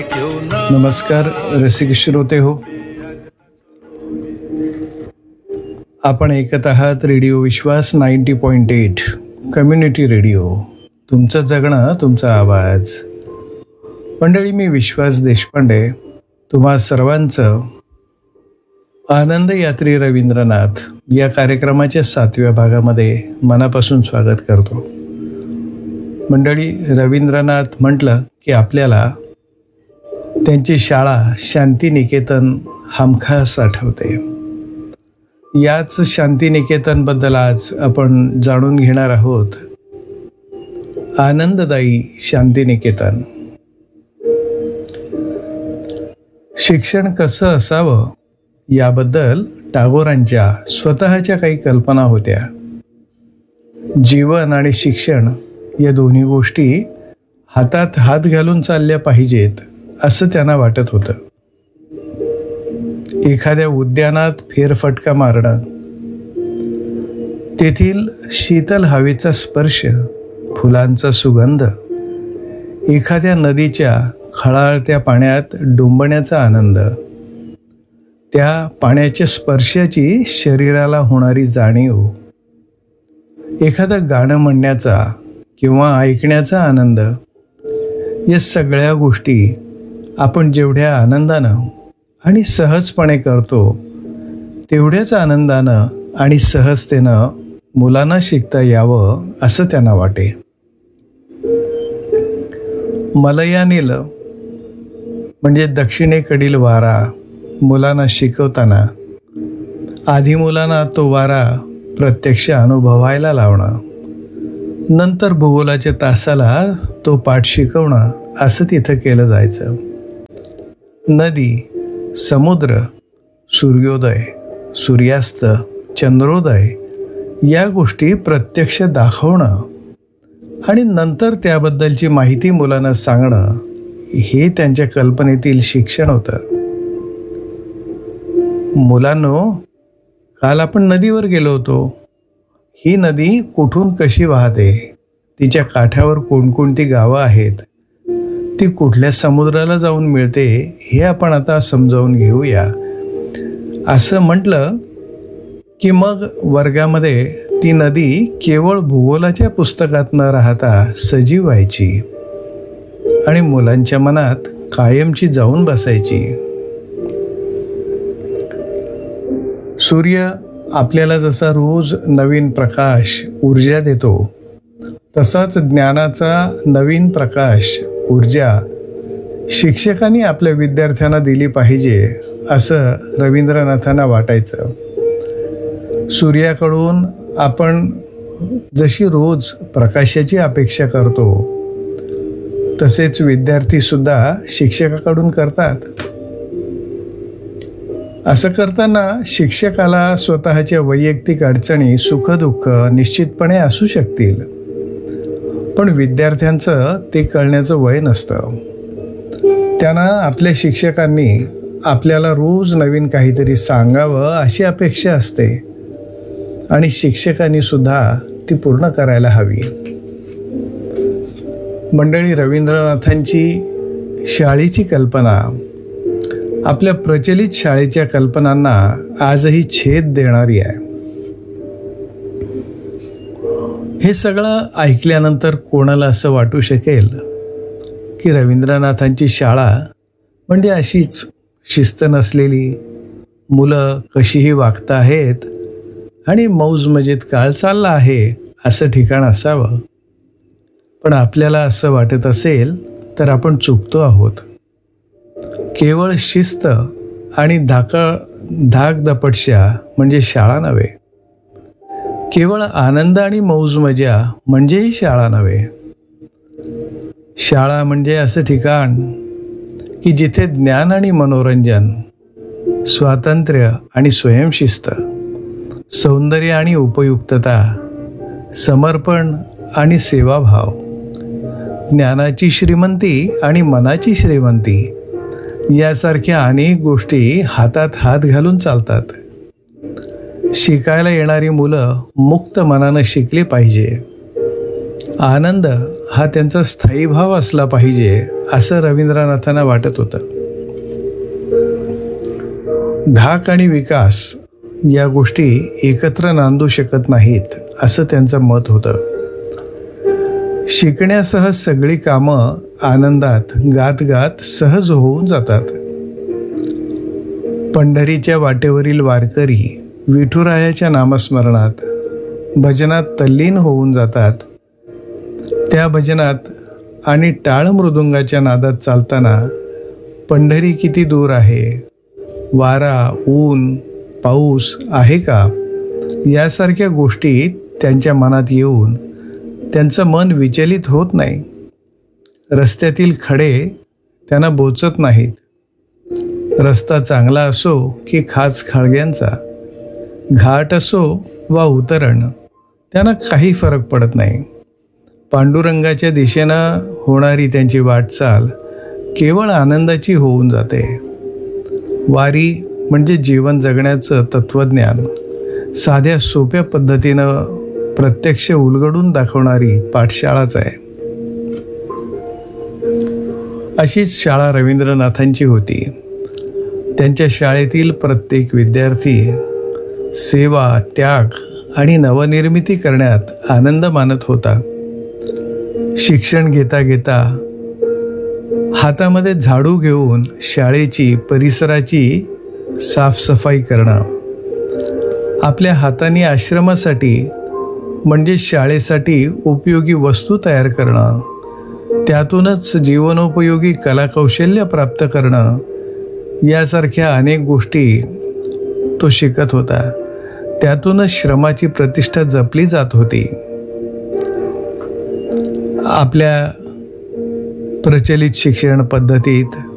नमस्कार रसिक श्रोते हो, आपण ऐकत आहात रेडिओ विश्वास 90.8 कम्युनिटी रेडिओ. तुमचं जगणं तुमचा आवाज. मंडळी, मी विश्वास देशपांडे तुम्हा सर्वांचं आनंद यात्री रवींद्रनाथ या कार्यक्रमाच्या 7व्या भागामध्ये मनापासून स्वागत करतो. मंडळी, रवींद्रनाथ म्हटलं की आपल्याला त्यांची शाळा शांतिनिकेतन हमखास आठवते. याच शांतिनिकेतनबद्दल आज आपण जाणून घेणार आहोत. आनंददायी शांतिनिकेतन. शिक्षण कसं असावं याबद्दल टागोरांच्या स्वतःच्या काही कल्पना होत्या. जीवन आणि शिक्षण या दोन्ही गोष्टी हातात हात घालून चालल्या पाहिजेत असं त्यांना वाटत होतं. एखाद्या उद्यानात फेरफटका मारणं, तेथील शीतल हवेचा स्पर्श, फुलांचा सुगंध, एखाद्या नदीच्या खळाळत्या पाण्यात डुंबण्याचा आनंद, त्या पाण्याच्या स्पर्शाची शरीराला होणारी जाणीव, एखादं गाणं म्हणण्याचा किंवा ऐकण्याचा आनंद, या सगळ्या गोष्टी आपण जेवढ्या आनंदानं आणि सहजपणे करतो तेवढ्याच आनंदानं आणि सहजतेनं मुलांना शिकता यावं असं त्यांना वाटे. मलयानिल म्हणजे दक्षिणेकडील वारा मुलांना शिकवताना आधी मुलांना तो वारा प्रत्यक्ष अनुभवायला लावणं, नंतर भूगोलाच्या तासाला तो पाठ शिकवणं असं तिथं केलं जायचं. नदी, समुद्र, सूर्योदय, सूर्यास्त, चंद्रोदय या गोष्टी प्रत्यक्ष दाखवणं आणि नंतर त्याबद्दलची माहिती मुलांना सांगणं हे त्यांच्या कल्पनेतील शिक्षण होतं. मुलांनो, काल आपण नदीवर गेलो होतो. ही नदी कुठून कशी वाहते, तिच्या काठावर कोणकोणती गावं आहेत, ती कुठल्या समुद्राला जाऊन मिळते हे आपण आता समजावून घेऊया असं म्हटलं की मग वर्गामध्ये ती नदी केवळ भूगोलाच्या पुस्तकात न राहता सजीव व्हायची आणि मुलांच्या मनात कायमची जाऊन बसायची. सूर्य आपल्याला जसा रोज नवीन प्रकाश, ऊर्जा देतो, तसाच ज्ञानाचा नवीन प्रकाश, ऊर्जा शिक्षकांनी आपल्या विद्यार्थ्यांना दिली पाहिजे असं रवींद्रनाथांना वाटायचं. सूर्याकडून आपण जशी रोज प्रकाशाची अपेक्षा करतो तसेच विद्यार्थीसुद्धा शिक्षकाकडून करतात. असं करताना शिक्षकाला स्वतःच्या वैयक्तिक अडचणी, सुखदुःख निश्चितपणे असू शकतील, पण विद्यार्थ्यांचं ते कळण्याचं वय नसतं. त्यांना आपल्या शिक्षकांनी आपल्याला रोज नवीन काहीतरी सांगावं अशी अपेक्षा असते आणि शिक्षकांनी सुद्धा ती पूर्ण करायला हवी. मंडळी, रवींद्रनाथांची शाळेची कल्पना आपल्या प्रचलित शाळेच्या कल्पनांना आजही छेद देणारी आहे. हे सगळं ऐकल्यानंतर कोणाला असं वाटू शकेल की रवींद्रनाथांची शाळा म्हणजे अशीच शिस्त नसलेली, मुलं कशीही वागत आहेत आणि मौज मजेत काळ चालला आहे असं ठिकाण असावं. पण आपल्याला असं वाटत असेल तर आपण चुकतो आहोत. केवळ शिस्त आणि धाकदपटशा म्हणजे शाळा नव्हे. केवळ आनंद आणि मौज मजा म्हणजेही शाळा नव्हे. शाळा म्हणजे असं ठिकाण की जिथे ज्ञान आणि मनोरंजन, स्वातंत्र्य आणि स्वयंशिस्त, सौंदर्य आणि उपयुक्तता, समर्पण आणि सेवाभाव, ज्ञानाची श्रीमंती आणि मनाची श्रीमंती यासारख्या अनेक गोष्टी हातात हात घालून चालतात. शिकायला येणारी मुलं मुक्त मनानं शिकली पाहिजे. आनंद हा त्यांचा स्थायी भाव असला पाहिजे असं रवींद्रनाथांना वाटत होतं. धाक आणि विकास या गोष्टी एकत्र नांदू शकत नाहीत असं त्यांचं मत होतं. शिकण्यासह सगळी कामं आनंदात गात गात सहज होऊन जातात. पंढरीच्या वाटेवरील वारकरी विठुरायाच्या नामस्मरणात भजनात तल्लीन होऊन जातात. त्या भजनात आणि टाळ मृदुंगाच्या नादात चालताना पंढरी किती दूर आहे, वारा, ऊन, पाऊस आहे का, यासारख्या गोष्टी त्यांच्या मनात येऊन त्यांचं मन विचलित होत नाही. रस्त्यातील खडे त्यांना बोचत नाहीत. रस्ता चांगला असो की खास खळग्यांचा, घाट असो वा उतरण, त्यांना काही फरक पडत नाही. पांडुरंगाच्या दिशेनं होणारी त्यांची वाटचाल केवळ आनंदाची होऊन जाते. वारी म्हणजे जीवन जगण्याचं तत्त्वज्ञान साध्या सोप्या पद्धतीनं प्रत्यक्ष उलगडून दाखवणारी पाठशाळाच आहे. अशीच शाळा रवींद्रनाथांची होती. त्यांच्या शाळेतील प्रत्येक विद्यार्थी सेवा, त्याग आणि नवनिर्मिती करण्यात आनंद मानत होता. शिक्षण घेता घेता हातामध्ये झाडू घेऊन शाळेची, परिसराची साफसफाई करणं, आपल्या हाताने आश्रमासाठी म्हणजे शाळेसाठी उपयोगी वस्तू तयार करणं, त्यातूनच जीवनोपयोगी कलाकौशल्य प्राप्त करणं, यासारख्या अनेक गोष्टी तो शिकत होता. त्यातूनच श्रमाची प्रतिष्ठा जपली जात होती. आपल्या प्रचलित शिक्षण पद्धतीत